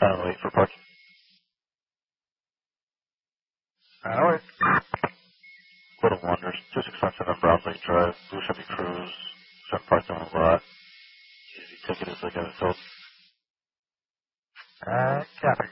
Wait for parking. Alright. Little Wonders, 2617 on Brown Lake Drive, Blue Chevy Cruise, set parked on the lot. Easy ticket is like a filled. Copy.